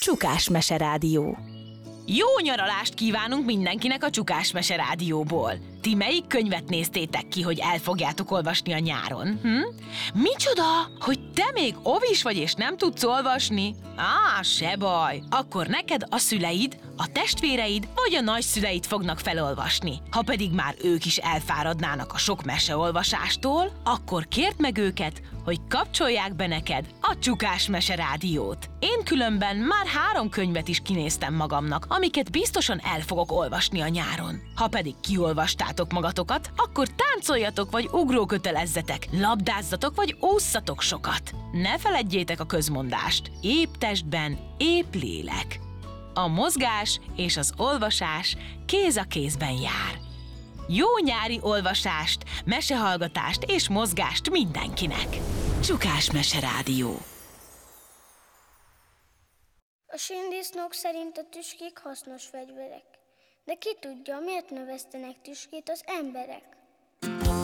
Csukás Mese Rádió. Jó nyaralást kívánunk mindenkinek a Csukás Mese Rádióból. Ti melyik könyvet néztétek ki, hogy el fogjátok olvasni a nyáron? Micsoda? Hogy te még ovis vagy és nem tudsz olvasni? Se baj. Akkor neked a szüleid, a testvéreid vagy a nagyszüleid fognak felolvasni. Ha pedig már ők is elfáradnának a sok meseolvasástól, akkor kérd meg őket, hogy kapcsolják be neked a Csukás Mese Rádiót. Én különben már 3 könyvet is kinéztem magamnak, amiket biztosan el fogok olvasni a nyáron. Ha pedig kiolvastátok magatokat, akkor táncoljatok vagy ugrókötelezzetek, labdázzatok vagy ússzatok sokat. Ne feledjétek a közmondást, épp testben, épp lélek. A mozgás és az olvasás kéz a kézben jár. Jó nyári olvasást, mesehallgatást és mozgást mindenkinek! Csukás Mese Rádió. A síndisznók szerint a tüskék hasznos fegyverek. De ki tudja, miért növesztenek tüskét az emberek?